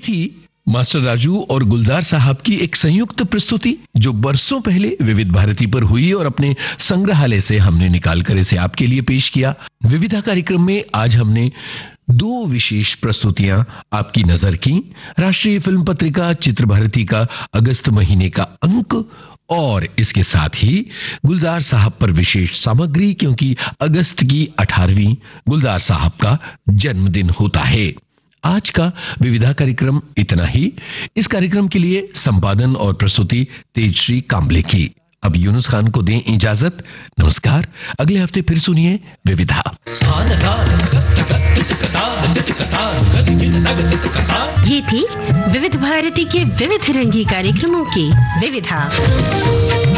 थी मास्टर राजू और गुलजार साहब की एक संयुक्त प्रस्तुति जो बरसों पहले विविध भारती पर हुई और अपने संग्रहालय से हमने निकालकर इसे आपके लिए पेश किया। विविधा कार्यक्रम में आज हमने 2 विशेष प्रस्तुतियां आपकी नजर की। राष्ट्रीय फिल्म पत्रिका चित्र भारती का अगस्त महीने का अंक और इसके साथ ही गुलजार साहब पर विशेष सामग्री, क्योंकि अगस्त की 18वीं गुलजार साहब का जन्मदिन होता है। आज का विविधा कार्यक्रम इतना ही। इस कार्यक्रम के लिए संपादन और प्रस्तुति तेजश्री कांबले की। अब यूनुस खान को दें इजाजत। नमस्कार, अगले हफ्ते फिर सुनिए विविधा। ये थी विविध भारती के विविध रंगी कार्यक्रमों की विविधा।